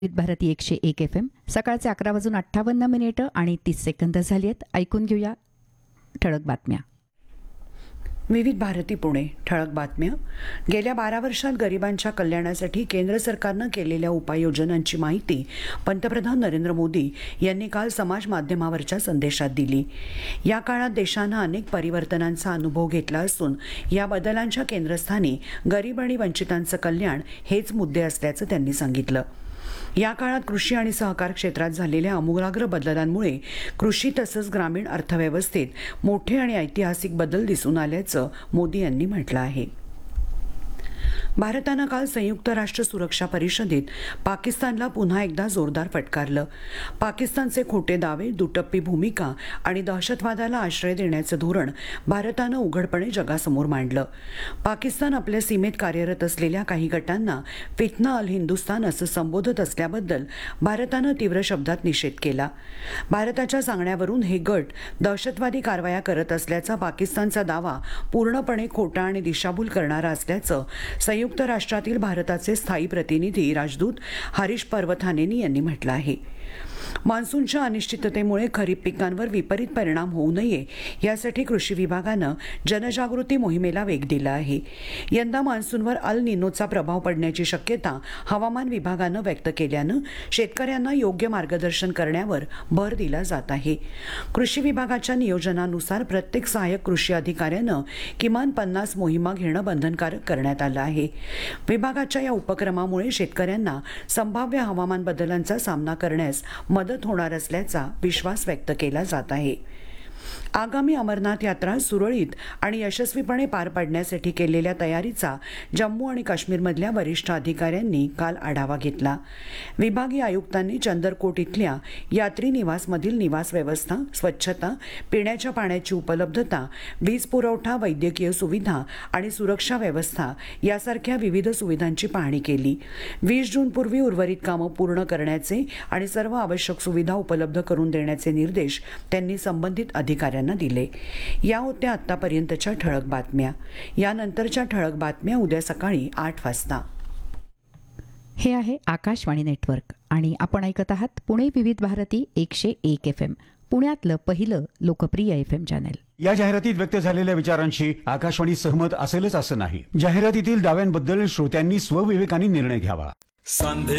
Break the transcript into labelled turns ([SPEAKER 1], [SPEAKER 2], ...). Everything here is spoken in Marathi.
[SPEAKER 1] विविध भारती 101 FM सकाळचे 11:58 आणि 30 सेकंद झाली आहेत. ऐकून घेऊया ठळक बातम्या.
[SPEAKER 2] विविध भारती पुणे ठळक बातम्या. गेल्या 12 वर्षात गरिबांच्या कल्याणासाठी केंद्र सरकारनं केलेल्या उपाययोजनांची माहिती पंतप्रधान नरेंद्र मोदी यांनी काल समाज माध्यमावरच्या संदेशात दिली. या काळात देशानं अनेक परिवर्तनांचा अनुभव घेतला असून या बदलांच्या केंद्रस्थानी गरीब आणि वंचितांचं कल्याण हेच मुद्दे असल्याचं त्यांनी सांगितलं. या काळात कृषी आणि सहकार क्षेत्रात झालेल्या आमूलाग्र बदलांमुळे कृषी तसंच ग्रामीण अर्थव्यवस्थेत मोठे आणि ऐतिहासिक बदल दिसून आल्याचं मोदी यांनी म्हटलं आहे. भारतानं काल संयुक्त राष्ट्र सुरक्षा परिषदेत पाकिस्तानला पुन्हा एकदा जोरदार फटकारलं. पाकिस्तानचे खोटे दावे, दुटप्पी भूमिका आणि दहशतवादाला आश्रय देण्याचं धोरण भारतानं उघडपणे जगासमोर मांडलं. पाकिस्तान आपल्या सीमेत कार्यरत असलेल्या काही गटांना फितना अल हिंदुस्तान असं संबोधत असल्याबद्दल भारतानं तीव्र शब्दात निषेध केला. भारताच्या सांगण्यावरून हे गट दहशतवादी कारवाया करत असल्याचा पाकिस्तानचा दावा पूर्णपणे खोटा आणि दिशाभूल करणारा असल्याचं संयुक्त राष्ट्रातील भारताचे स्थायी प्रतिनिधी राजदूत हरीश पर्वथानेनी यांनी म्हटलं आहे. मान्सूनच्या अनिश्चिततेमुळे खरीप पिकांवर विपरीत परिणाम होऊ नये यासाठी कृषी विभागानं जनजागृती मोहिमेला वेग दिला आहे. यंदा मान्सूनवर अल निनोचा प्रभाव पडण्याची शक्यता हवामान विभागानं व्यक्त केल्यानं शेतकऱ्यांना योग्य मार्गदर्शन करण्यावर भर दिला जात आहे. कृषी विभागाच्या नियोजनानुसार प्रत्येक सहाय्यक कृषी अधिकाऱ्यानं किमान 50 मोहिमा घेणं बंधनकारक करण्यात आलं आहे. विभागाच्या या उपक्रमामुळे शेतकऱ्यांना संभाव्य हवामान बदलांचा सामना करण्यास मदत होणार असल्याचा विश्वास व्यक्त केला जात आहे. आगामी अमरनाथ यात्रा सुरळीत आणि यशस्वीपणे पार पाडण्यासाठी केलेल्या तयारीचा जम्मू आणि काश्मीरमधल्या वरिष्ठ अधिकाऱ्यांनी काल आढावा घेतला. विभागीय आयुक्तांनी चंदरकोट इथल्या यात्री निवासमधील निवास व्यवस्था, स्वच्छता, पिण्याच्या पाण्याची उपलब्धता, वीज पुरवठा, वैद्यकीय सुविधा आणि सुरक्षा व्यवस्था यासारख्या विविध सुविधांची पाहणी केली. 20 जूनपूर्वी उर्वरित कामं पूर्ण करण्याचे आणि सर्व आवश्यक सुविधा उपलब्ध करून देण्याचे निर्देश त्यांनी संबंधित अधिकाऱ्यांना दिले. या होत्या आतापर्यंतच्या ठळक बातम्या. यानंतरच्या ठळक बातम्या उद्या सकाळी 8 वाजता.
[SPEAKER 1] हे आहे आकाशवाणी नेटवर्क आणि आपण ऐकत आहात पुणे विविध भारती 101 FM, पुण्यातलं पहिलं लोकप्रिय FM चॅनल.
[SPEAKER 3] या जाहिरातीत व्यक्त झालेल्या विचारांशी आकाशवाणी सहमत असेलच असं नाही. जाहिरातीतील दाव्यांबद्दल श्रोत्यांनी स्वविवेकाने निर्णय घ्यावा.